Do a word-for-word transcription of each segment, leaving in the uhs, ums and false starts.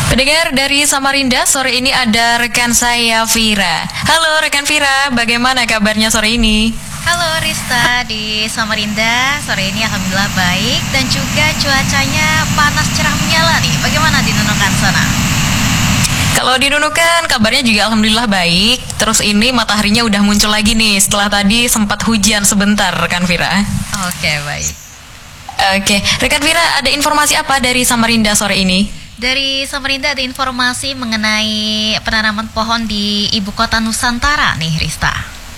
Pendengar dari Samarinda, sore ini ada rekan saya Vira. Halo rekan Vira, bagaimana kabarnya sore ini? Halo Rista di Samarinda, sore ini alhamdulillah baik dan juga cuacanya panas cerah menyala nih. Bagaimana di Nunukan sana? Kalau di Nunukan kabarnya juga alhamdulillah baik. Terus ini mataharinya udah muncul lagi nih setelah tadi sempat hujan sebentar rekan Vira. Oke, baik. Oke, rekan Vira, ada informasi apa dari Samarinda sore ini? Dari Samarinda ada informasi mengenai penanaman pohon di ibu kota Nusantara nih Rista.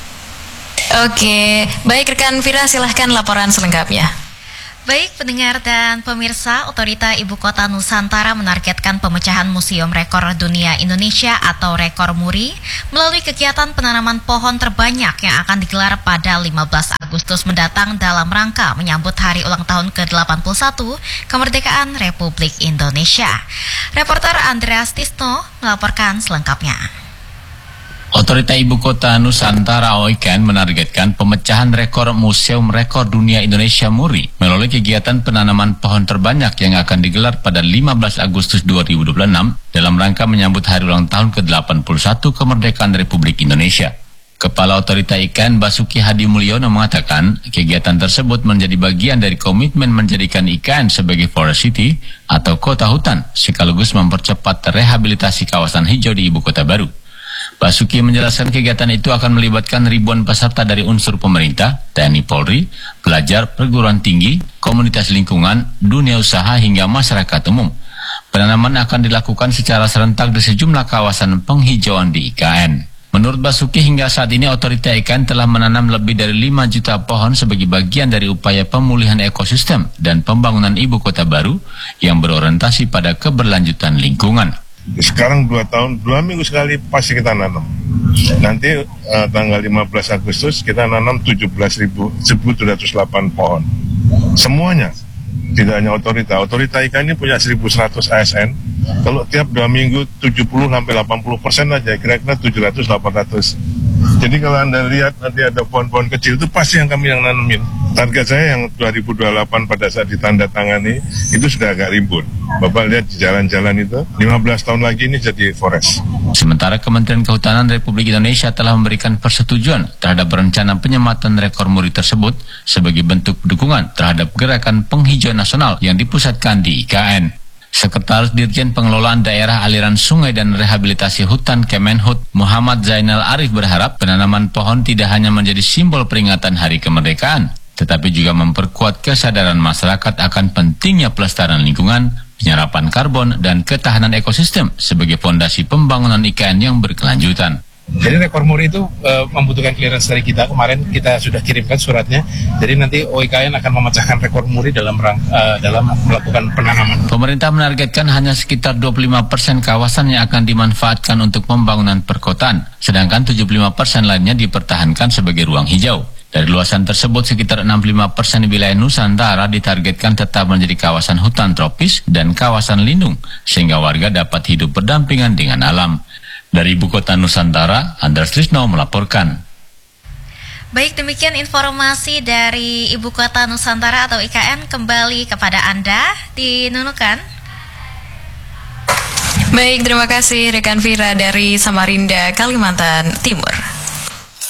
Oke, baik rekan Vira, silahkan laporan selengkapnya. Baik pendengar dan pemirsa, Otorita Ibu Kota Nusantara menargetkan pemecahan Museum Rekor Dunia Indonesia atau Rekor Muri melalui kegiatan penanaman pohon terbanyak yang akan digelar pada lima belas Agustus mendatang dalam rangka menyambut hari ulang tahun ke delapan puluh satu kemerdekaan Republik Indonesia. Reporter Andreas Tisno melaporkan selengkapnya. Otorita Ibu Kota Nusantara O I K N menargetkan pemecahan rekor Museum Rekor Dunia Indonesia Muri melalui kegiatan penanaman pohon terbanyak yang akan digelar pada lima belas Agustus dua ribu dua puluh enam dalam rangka menyambut hari ulang tahun ke delapan puluh satu kemerdekaan Republik Indonesia. Kepala Otorita I K N Basuki Hadi Mulyono mengatakan kegiatan tersebut menjadi bagian dari komitmen menjadikan I K N sebagai Forest City atau kota hutan sekaligus mempercepat rehabilitasi kawasan hijau di ibu kota baru. Basuki menjelaskan kegiatan itu akan melibatkan ribuan peserta dari unsur pemerintah, T N I Polri, pelajar, perguruan tinggi, komunitas lingkungan, dunia usaha hingga masyarakat umum. Penanaman akan dilakukan secara serentak di sejumlah kawasan penghijauan di I K N. Menurut Basuki, hingga saat ini otorita I K N telah menanam lebih dari lima juta pohon sebagai bagian dari upaya pemulihan ekosistem dan pembangunan ibu kota baru yang berorientasi pada keberlanjutan lingkungan. Sekarang dua tahun, dua minggu sekali pasti kita nanam. Nanti uh, tanggal lima belas Agustus kita nanam tujuh belas ribu tujuh ratus delapan pohon. Semuanya, tidak hanya otorita. Otorita I K N ini punya seribu seratus A S N. Kalau tiap dua minggu tujuh puluh sampai delapan puluh persen aja, kira-kira tujuh ratus sampai delapan ratus. Jadi kalau Anda lihat nanti ada pohon-pohon kecil itu pasti yang kami yang nanemin. Target saya yang dua ribu dua puluh delapan pada saat ditandatangani itu sudah agak ribut. Bapak lihat di jalan-jalan itu, lima belas tahun lagi ini jadi forest. Sementara Kementerian Kehutanan Republik Indonesia telah memberikan persetujuan terhadap rencana penyematan rekor muri tersebut sebagai bentuk dukungan terhadap gerakan penghijauan nasional yang dipusatkan di I K N. Sekretaris Dirjen Pengelolaan Daerah Aliran Sungai dan Rehabilitasi Hutan Kemenhut Muhammad Zainal Arif berharap penanaman pohon tidak hanya menjadi simbol peringatan Hari Kemerdekaan, tetapi juga memperkuat kesadaran masyarakat akan pentingnya pelestarian lingkungan, penyerapan karbon, dan ketahanan ekosistem sebagai fondasi pembangunan I K N yang berkelanjutan. Jadi rekor muri itu e, membutuhkan clearance dari kita. Kemarin kita sudah kirimkan suratnya. Jadi nanti O I K N akan memecahkan rekor muri dalam rang, e, dalam melakukan penanaman. Pemerintah menargetkan hanya sekitar dua puluh lima persen kawasan yang akan dimanfaatkan untuk pembangunan perkotaan, sedangkan tujuh puluh lima persen lainnya dipertahankan sebagai ruang hijau. Dari luasan tersebut, sekitar enam puluh lima persen wilayah Nusantara ditargetkan tetap menjadi kawasan hutan tropis dan kawasan lindung, sehingga warga dapat hidup berdampingan dengan alam. Dari Ibu Kota Nusantara, Andreas Tisno melaporkan. Baik, demikian informasi dari Ibu Kota Nusantara atau I K N. Kembali kepada Anda di Nunukan. Baik, terima kasih rekan Vira dari Samarinda, Kalimantan Timur.